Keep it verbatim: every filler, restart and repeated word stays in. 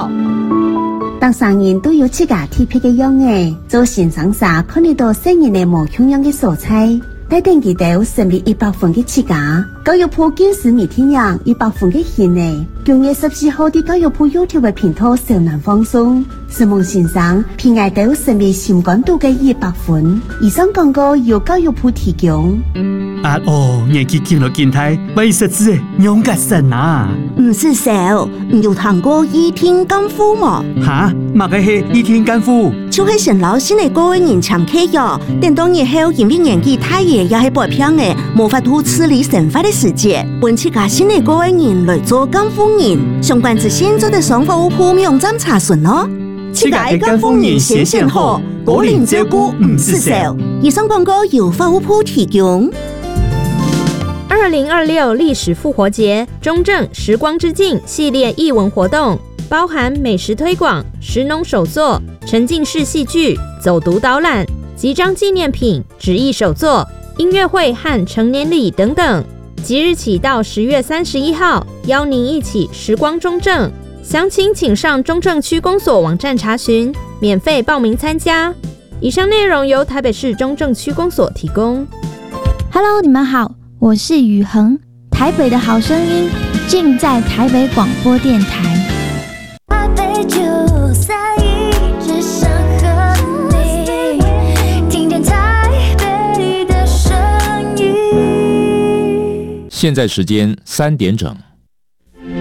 哦。 当商人都有自家特别的样诶，做欣赏时看得到新人的无穷样的素材，带定记到成为一百分的自家。教育部今时每天样一百分的现诶，九月十四號的教育部 YouTube 的頻道上南放送，希望欣賞偏愛到成為新感度的一百分。以上廣告由教育部提供。 啊哦，年紀見到見睇，為實質嘅養格神啊！ 唔是少，唔有聽過倚天乾夫嗎？ 哈，乜嘅係倚天乾夫？ 就係成老新嘅嗰位人長期咗，等到日後因為年紀太爺也係白偏嘅，無法度處理神法的世界，揾起家新嘅嗰位人來做乾夫人。相關之現在的商務鋪網站查詢咯。 自家嘅乾夫人先先好，高齡照顧唔是少。 以上廣告由法務部提供。 二零二六歷史復活節中正時光之境系列藝文活動，包含美食推廣、食農手作、沉浸式戲劇、走讀導覽、集章紀念品、紙藝手作、音樂會和成年禮等等。即日起到十月三十一號，邀您一起時光中正。詳情請上中正區公所網站查詢，免費報名參加。以上內容由台北市中正區公所提供。 Hello， 你們好。我是宇恒，台北的好聲音盡在台北廣播電台。台北九三一，只想和你聽見台北的聲音。 現在時間三點整。